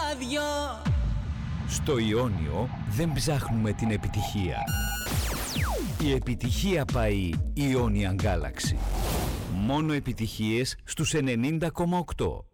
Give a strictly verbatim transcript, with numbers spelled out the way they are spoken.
ράδιο. Στο Ιόνιο δεν ψάχνουμε την επιτυχία. Η επιτυχία πάει Ionian Galaxy. Μόνο επιτυχίες στους ενενήντα κόμμα οκτώ.